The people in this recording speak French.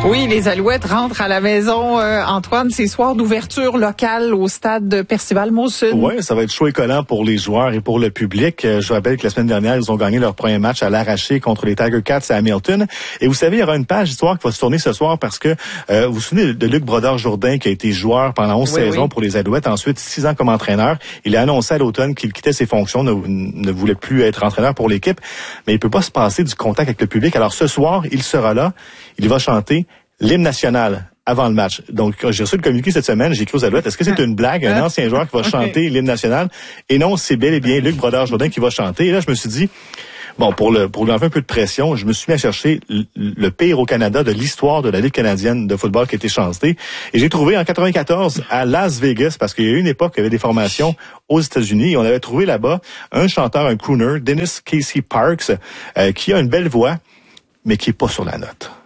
Oui, les Alouettes rentrent à la maison, Antoine, ces soirs d'ouverture locale au stade de Percival-Molson. Oui, ça va être chaud et collant pour les joueurs et pour le public. Je rappelle que la semaine dernière, ils ont gagné leur premier match à l'arraché contre les Tiger Cats à Hamilton. Et vous savez, il y aura une page d'histoire qui va se tourner ce soir parce que vous vous souvenez de Luc Brodeur-Jourdain qui a été joueur pendant 11 saisons pour les Alouettes, ensuite 6 ans comme entraîneur. Il a annoncé à l'automne qu'il quittait ses fonctions, ne voulait plus être entraîneur pour l'équipe, mais il peut pas se passer du contact avec le public. Alors ce soir, il sera là, il va chanter l'hymne national avant le match. Donc, j'ai reçu le communiqué cette semaine, j'ai écrit aux Alouettes, est-ce que c'est une blague, un ancien joueur qui va chanter l'hymne national? Et non, c'est bel et bien Luc Brodeur-Jourdain qui va chanter. Et là, je me suis dit, bon, pour lui enlever un peu de pression, je me suis mis à chercher le pire au Canada de l'histoire de la Ligue canadienne de football qui a été chanté. Et j'ai trouvé en 94 à Las Vegas, parce qu'il y a eu une époque où il y avait des formations aux États-Unis, et on avait trouvé là-bas un chanteur, un crooner, Dennis Casey Parks, qui a une belle voix, mais qui est pas sur la note.